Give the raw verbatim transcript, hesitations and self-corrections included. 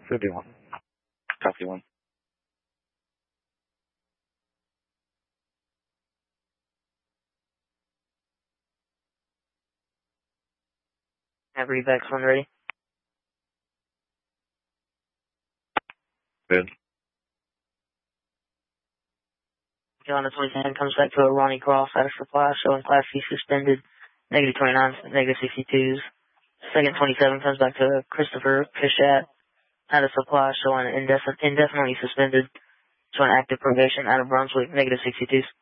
fifty-one. Copy one. Have Revex one ready. Good. John the twenty-seven comes back to a Ronnie Cross out of supply showing Class C suspended, negative twenty-nine, negative sixty-twos. Second twenty-seven comes back to Christopher Fishat out of supply showing indefinitely suspended, showing active probation out of Brunswick, negative sixty-twos.